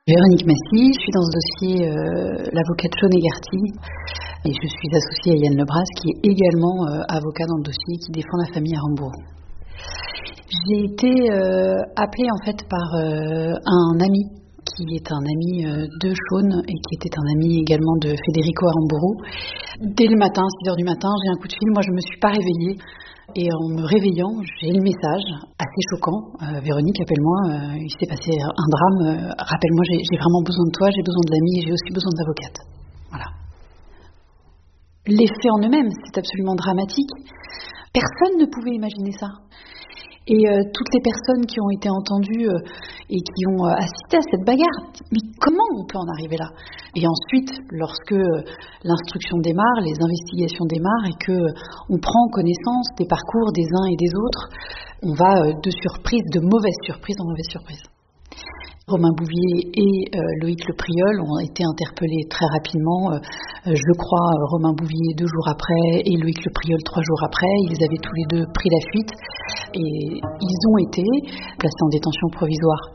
Véronique Massy, je suis dans ce dossier l'avocate Shawn Egarty et je suis associée à Yann Lebras qui est également avocat dans le dossier qui défend la famille Aramburu. J'ai été appelée en fait par un ami qui est un ami de Shawn et qui était un ami également de Federico Aramburu. Dès le matin, 6h du matin, j'ai un coup de fil, moi je ne me suis pas réveillée. Et en me réveillant, j'ai le message assez choquant. Véronique, appelle-moi, il s'est passé un drame. Rappelle-moi, j'ai vraiment besoin de toi, j'ai besoin de l'ami, j'ai aussi besoin d'avocate. Voilà. Les faits en eux-mêmes, c'est absolument dramatique. Personne ne pouvait imaginer ça. Et toutes les personnes qui ont été entendues et qui ont assisté à cette bagarre, mais comment on peut en arriver là? Et ensuite, lorsque l'instruction démarre, les investigations démarrent et que on prend connaissance des parcours des uns et des autres, on va de mauvaises surprises en mauvaises surprises. Romain Bouvier et Loïc Le Priol ont été interpellés très rapidement. Je crois Romain Bouvier 2 jours après et Loïc Le Priol 3 jours après. Ils avaient tous les deux pris la fuite et ils ont été placés en détention provisoire.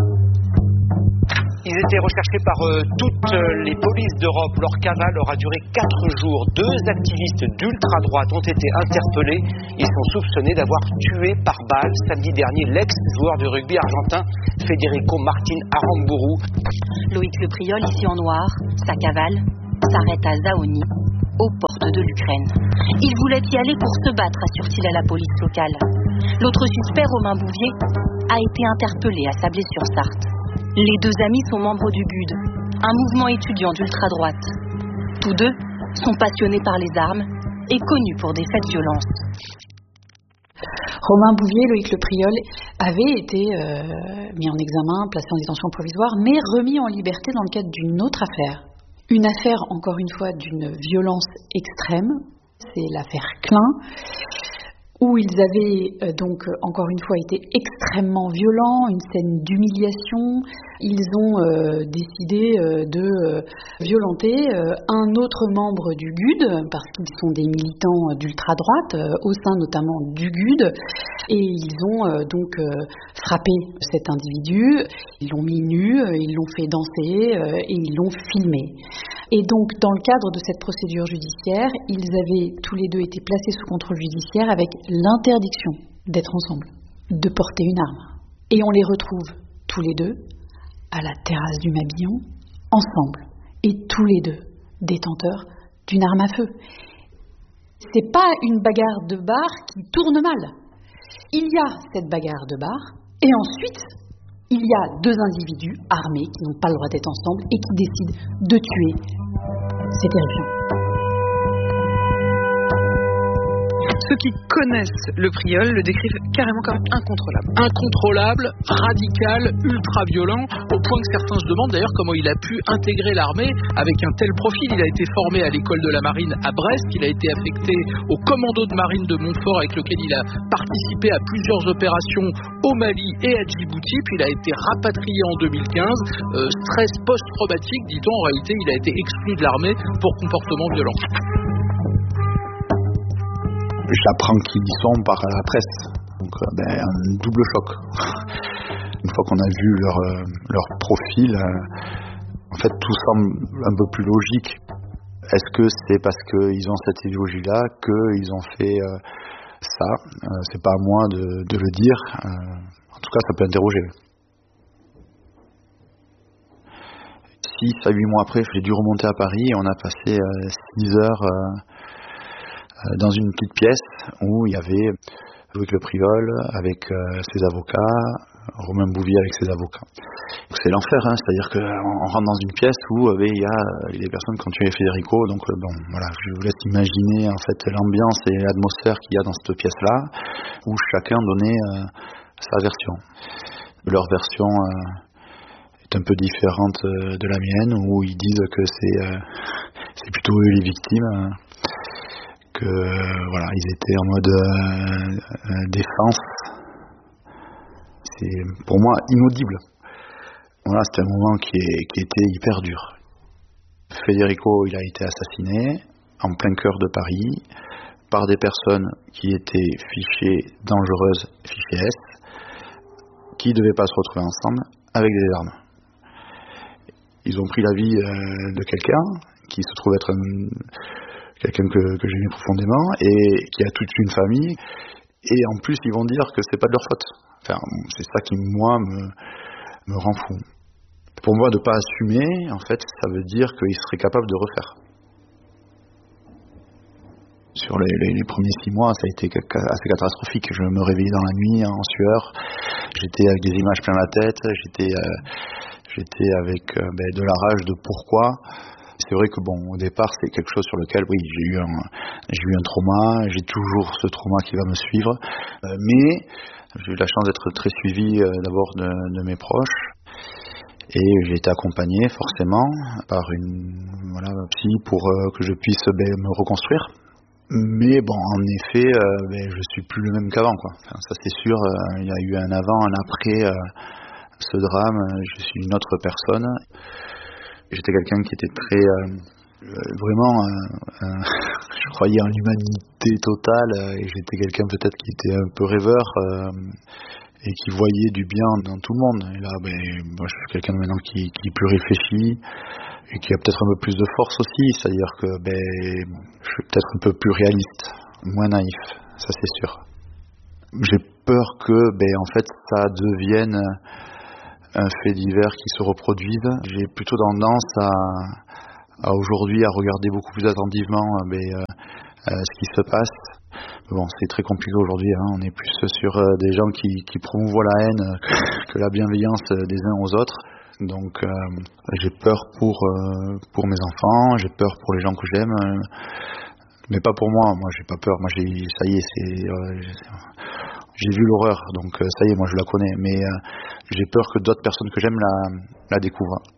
Ils étaient recherchés par toutes les polices d'Europe. Leur cavale aura duré 4 jours. 2 activistes d'ultra-droite ont été interpellés. Ils sont soupçonnés d'avoir tué par balle samedi dernier l'ex-joueur du rugby argentin Federico Martin Aramburu. Loïc Le Priol, ici en noir, sa cavale s'arrête à Zaoni, aux portes de l'Ukraine. Il voulait y aller pour se battre, assure-t-il à la police locale. L'autre suspect, Romain Bouvier, a été interpellé à Sablé-sur-Sarthe. Les 2 amis sont membres du GUD, un mouvement étudiant d'ultra-droite. Tous 2 sont passionnés par les armes et connus pour des faits de violence. Romain Bouvier, Loïc Le Priol avaient été mis en examen, placés en détention provisoire, mais remis en liberté dans le cadre d'une autre affaire. Une affaire, encore une fois, d'une violence extrême, c'est l'affaire Klein, où ils avaient donc encore une fois été extrêmement violents, une scène d'humiliation. Ils ont décidé de violenter un autre membre du GUD, parce qu'ils sont des militants d'ultra-droite, au sein notamment du GUD, et ils ont donc frappé cet individu, ils l'ont mis nu, ils l'ont fait danser et ils l'ont filmé. Et donc, dans le cadre de cette procédure judiciaire, ils avaient tous les 2 été placés sous contrôle judiciaire avec l'interdiction d'être ensemble, de porter une arme. Et on les retrouve tous les 2 à la terrasse du Mabillon, ensemble, et tous les 2 détenteurs d'une arme à feu. C'est pas une bagarre de bar qui tourne mal. Il y a cette bagarre de bar, et ensuite, il y a 2 individus armés qui n'ont pas le droit d'être ensemble et qui décident de tuer. C'est terrifiant. Ceux qui connaissent Le Priol le décrivent carrément comme incontrôlable. Incontrôlable, radical, ultra-violent, au point que certains se demandent d'ailleurs comment il a pu intégrer l'armée avec un tel profil. Il a été formé à l'école de la marine à Brest, il a été affecté au commando de marine de Montfort avec lequel il a participé à plusieurs opérations au Mali et à Djibouti, puis il a été rapatrié en 2015. Stress post-traumatique, dit-on, en réalité il a été exclu de l'armée pour comportement violent. J'apprends qui ils sont par la presse, donc un double choc. Une fois qu'on a vu leur profil, en fait tout semble un peu plus logique. Est-ce que c'est parce qu'ils ont cette idéologie-là qu'ils ont fait ça? C'est pas à moi de le dire. En tout cas, ça peut interroger. 6 à 8 mois après, j'ai dû remonter à Paris et on a passé 6 heures dans une petite pièce où il y avait Loïc Le Priol avec ses avocats, Romain Bouvier avec ses avocats. Donc c'est l'enfer, c'est-à-dire qu'on rentre dans une pièce où il y a les personnes qui ont tué Federico, donc voilà, je vous laisse imaginer en fait l'ambiance et l'atmosphère qu'il y a dans cette pièce-là, où chacun donnait sa version. Leur version est un peu différente de la mienne, où ils disent que c'est plutôt eux les victimes. Que voilà, ils étaient en mode défense. C'est pour moi inaudible. Voilà, c'était un moment qui était hyper dur. Federico, il a été assassiné en plein cœur de Paris par des personnes qui étaient fichées dangereuses, fichées S, qui ne devaient pas se retrouver ensemble avec des armes. ils ont pris la vie de quelqu'un qui se trouve être quelqu'un que j'aimais profondément et qui a toute une famille, et en plus ils vont dire que c'est pas de leur faute. Enfin, c'est ça qui moi me rend fou. Pour moi, de pas assumer, en fait, ça veut dire qu'ils seraient capables de refaire. Sur les premiers 6 mois, ça a été assez catastrophique. Je me réveillais dans la nuit en sueur, j'étais avec des images plein la tête, j'étais avec de la rage de pourquoi. C'est vrai que au départ, c'est quelque chose sur lequel, oui, j'ai eu un trauma, j'ai toujours ce trauma qui va me suivre, mais j'ai eu la chance d'être très suivi d'abord de mes proches, et j'ai été accompagné forcément par une psy pour que je puisse me reconstruire. Mais en effet, je suis plus le même qu'avant, quoi. Enfin, ça c'est sûr, il y a eu un avant, un après ce drame, je suis une autre personne. J'étais quelqu'un qui était très je croyais en l'humanité totale, et j'étais quelqu'un peut-être qui était un peu rêveur et qui voyait du bien dans tout le monde. Et là, moi, je suis quelqu'un maintenant qui est plus réfléchi et qui a peut-être un peu plus de force aussi, c'est-à-dire que je suis peut-être un peu plus réaliste, moins naïf, ça c'est sûr. J'ai peur que en fait ça devienne un fait divers qui se reproduise. J'ai plutôt tendance à aujourd'hui à regarder beaucoup plus attentivement ce qui se passe. C'est très compliqué aujourd'hui, on est plus sur des gens qui promouvoient la haine que la bienveillance des uns aux autres. Donc j'ai peur pour mes enfants, j'ai peur pour les gens que j'aime, mais pas pour moi. Moi j'ai pas peur, moi j'ai vu l'horreur, donc ça y est, moi je la connais, mais j'ai peur que d'autres personnes que j'aime la découvrent.